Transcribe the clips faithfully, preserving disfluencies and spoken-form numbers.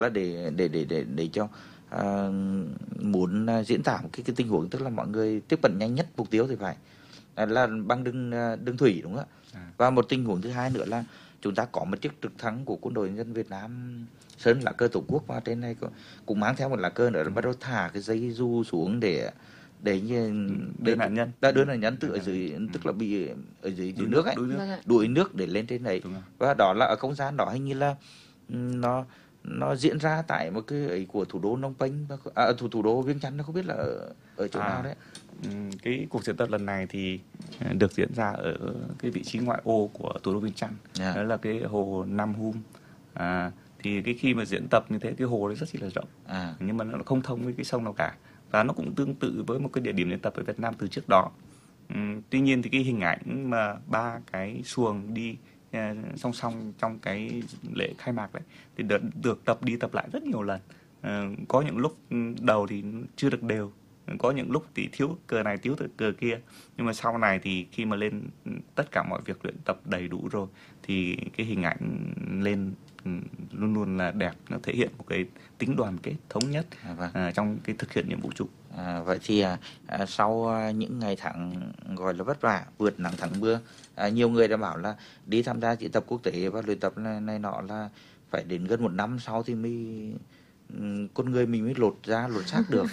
là để để để để để cho à, muốn diễn tả một cái cái tình huống, tức là mọi người tiếp cận nhanh nhất mục tiêu thì phải à, là bằng đường đường thủy, đúng không ạ? À. Và một tình huống thứ hai nữa là chúng ta có một chiếc trực thăng của Quân đội Nhân dân Việt Nam sơn lá cờ Tổ quốc, và trên này cũng mang theo một lá cờ nữa, là bắt đầu thả cái dây du xuống để để như đưa nạn nhân đã đưa nạn nhân từ ở dưới, tức là bị ở dưới, dưới nước ấy, đuổi nước. đuổi nước để lên trên đấy. Và đó là ở không gian đó hình như là nó nó diễn ra tại một cái ấy của thủ đô Phnom Penh, à, thủ thủ đô Viêng Chăn, nó không biết là ở, ở chỗ à, nào đấy. Cái cuộc diễn tập lần này thì được diễn ra ở cái vị trí ngoại ô của thủ đô Viêng Chăn, yeah. Đó là cái hồ Nam Hum. À, thì cái khi mà diễn tập như thế, cái hồ đấy rất là rộng, à. Nhưng mà nó không thông với cái sông nào cả, và nó cũng tương tự với một cái địa điểm diễn tập ở Việt Nam từ trước đó. Uhm, tuy nhiên thì cái hình ảnh mà ba cái xuồng đi uh, song song trong cái lễ khai mạc đấy thì được, được tập đi tập lại rất nhiều lần. Uh, có những lúc đầu thì chưa được đều, có những lúc thì thiếu cờ này thiếu cờ kia, nhưng mà sau này thì khi mà lên tất cả mọi việc luyện tập đầy đủ rồi thì cái hình ảnh lên luôn luôn là đẹp, nó thể hiện một cái tính đoàn kết thống nhất à, vâng. à, trong cái thực hiện nhiệm vụ chung. À, vậy thì à, sau những ngày tháng gọi là vất vả, vượt nắng thắng mưa, à, nhiều người đã bảo là đi tham gia diễn tập quốc tế và luyện tập này, này nọ là phải đến gần một năm sau thì mới con người mình mới lột ra lột xác được.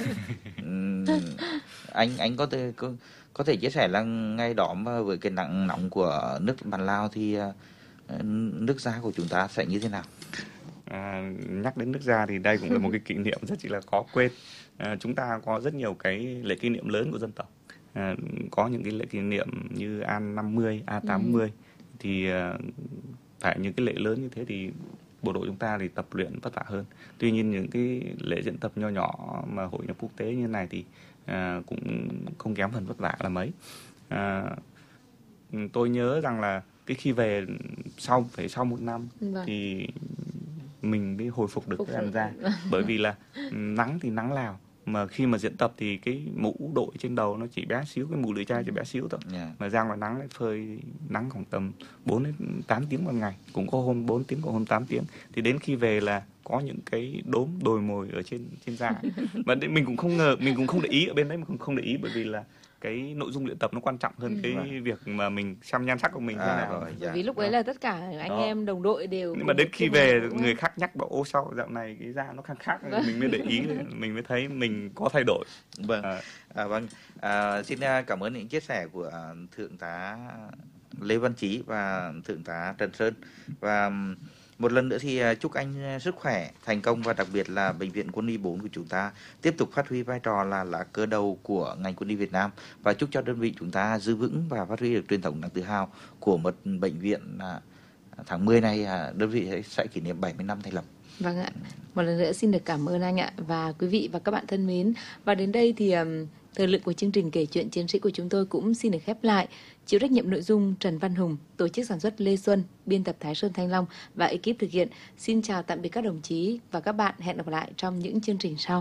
anh anh có thể có, có thể chia sẻ là ngày đó mà với cái nắng nóng của nước bạn Lào thì uh, nước da của chúng ta sẽ như thế nào? À, nhắc đến nước da thì đây cũng là một cái kỷ niệm rất là khó quên. À, chúng ta có rất nhiều cái lễ kỷ niệm lớn của dân tộc. À, có những cái lễ kỷ niệm như A năm mươi, A tám mươi, ừ. thì uh, phải những cái lễ lớn như thế thì bộ đội chúng ta thì tập luyện vất vả hơn. Tuy nhiên những cái lễ diễn tập nho nhỏ mà hội nhập quốc tế như này thì à, cũng không kém phần vất vả là mấy. À, tôi nhớ rằng là cái khi về sau phải sau một năm vâng. thì mình mới hồi phục được Phục cái làn da, bởi vì là nắng thì nắng Lào, mà khi mà diễn tập thì cái mũ đội trên đầu nó chỉ bé xíu, cái mũ lưỡi chai chỉ bé xíu thôi, yeah. Mà ra ngoài nắng lại phơi nắng khoảng tầm bốn đến tám tiếng một ngày, cũng có hôm bốn tiếng, có hôm tám tiếng, thì đến khi về là có những cái đốm đồi mồi ở trên trên da, mà mình cũng không ngờ, mình cũng không để ý ở bên đấy, mà cũng không để ý, bởi vì là cái nội dung luyện tập nó quan trọng hơn ừ. cái vâng. việc mà mình xăm nhan sắc của mình thế à, nào. Rồi, dạ. Vì lúc ấy là tất cả anh đó. Em đồng đội đều. Nhưng mà đến khi về người khác nhắc bảo ô sau dạo này cái da nó khác khác, vâng. mình mới để ý, mình mới thấy mình có thay đổi. Vâng, à. À, vâng. À, xin cảm ơn những chia sẻ của thượng tá Lê Văn Chí và thượng tá Trần Sơn, và một lần nữa thì chúc anh sức khỏe, thành công, và đặc biệt là Bệnh viện Quân y bốn của chúng ta tiếp tục phát huy vai trò là lá cờ đầu của ngành quân y Việt Nam, và chúc cho đơn vị chúng ta giữ vững và phát huy được truyền thống đáng tự hào của một bệnh viện. Tháng mười này đơn vị sẽ kỷ niệm bảy mươi năm thành lập. Vâng ạ, một lần nữa xin được cảm ơn anh ạ, và quý vị và các bạn thân mến. Và đến đây thì um, thời lượng của chương trình Kể Chuyện Chiến Sĩ của chúng tôi cũng xin được khép lại. Chịu trách nhiệm nội dung Trần Văn Hùng, tổ chức sản xuất Lê Xuân, biên tập Thái Sơn Thanh Long và ekip thực hiện. Xin chào tạm biệt các đồng chí và các bạn. Hẹn gặp lại trong những chương trình sau.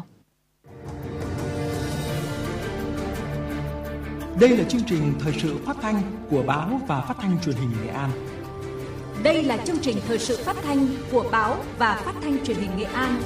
Đây là chương trình thời sự phát thanh của báo và phát thanh truyền hình Nghệ An. Đây là chương trình thời sự phát thanh của báo và phát thanh truyền hình Nghệ An.